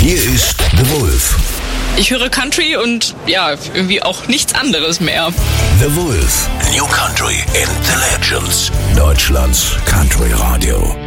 Hier ist The Wolf. Ich höre Country und ja, irgendwie auch nichts anderes mehr. The Wolf. New Country in the Legends. Deutschlands Country Radio.